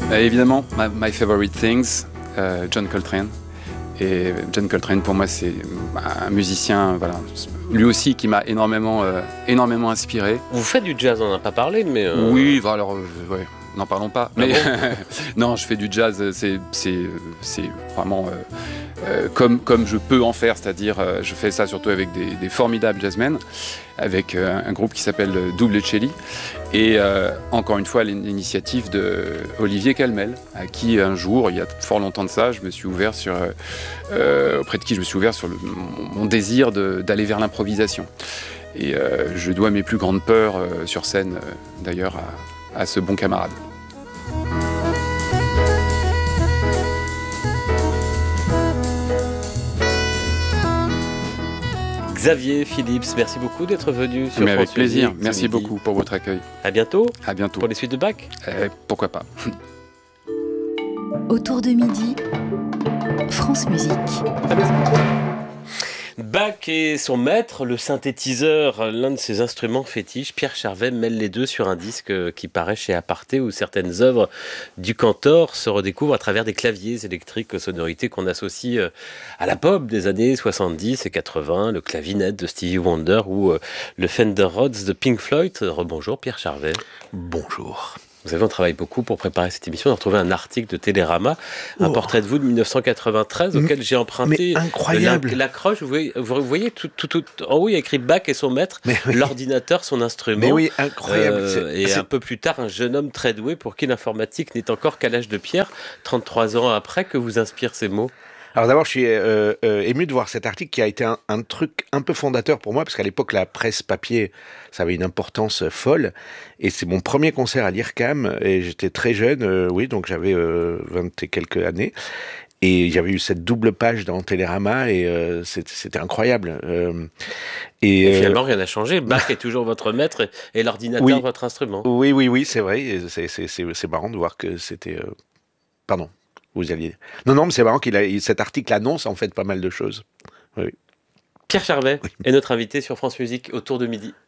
Évidemment, My Favorite Things, John Coltrane. Et John Coltrane, pour moi, c'est un musicien, voilà, lui aussi qui m'a énormément inspiré. Vous faites du jazz, on n'en a pas parlé, mais... Oui, alors, ouais, n'en parlons pas. Mais non, je fais du jazz, c'est vraiment comme je peux en faire, c'est-à-dire je fais ça surtout avec des formidables jazzmen, avec un groupe qui s'appelle Double Celli, et encore une fois l'initiative de Olivier Calmel, à qui un jour, il y a fort longtemps de ça, je me suis ouvert auprès de qui je me suis ouvert sur mon désir d'aller vers l'improvisation. Et je dois mes plus grandes peurs sur scène, d'ailleurs, à ce bon camarade. Xavier Phillips, merci beaucoup d'être venu sur Mais avec France plaisir, Musique, merci beaucoup pour votre accueil. À bientôt. À bientôt. Pour les suites de Bach. Pourquoi pas. Autour de midi, France Musique. Bach et son maître, le synthétiseur, l'un de ses instruments fétiches. Pierre Charvet mêle les deux sur un disque qui paraît chez Aparté, où certaines œuvres du cantor se redécouvrent à travers des claviers électriques, sonorités qu'on associe à la pop des années 70 et 80, le clavinet de Stevie Wonder ou le Fender Rhodes de Pink Floyd. Rebonjour Pierre Charvet. Bonjour. Vous savez, on travaille beaucoup pour préparer cette émission. On a retrouvé un article de Télérama, un portrait de vous de 1993 auquel j'ai emprunté l'accroche. Vous voyez tout en haut, il y a écrit Bach et son maître, l'ordinateur, son instrument. Mais oui, incroyable. Un peu plus tard, un jeune homme très doué pour qui l'informatique n'est encore qu'à l'âge de pierre, 33 ans après. Que vous inspirent ces mots ? Alors d'abord, je suis ému de voir cet article qui a été un truc un peu fondateur pour moi, parce qu'à l'époque, la presse papier, ça avait une importance folle. Et c'est mon premier concert à l'IRCAM, et j'étais très jeune, donc j'avais 20 et quelques années. Et j'avais eu cette double page dans Télérama, et c'était incroyable. Et finalement, rien n'a changé. Bach est toujours votre maître, et l'ordinateur votre instrument. Oui, c'est vrai. Et c'est marrant de voir que c'était... Pardon. Vous alliez... Non, mais c'est marrant cet article annonce en fait pas mal de choses. Oui. Pierre Charvet est notre invité sur France Musique autour de midi.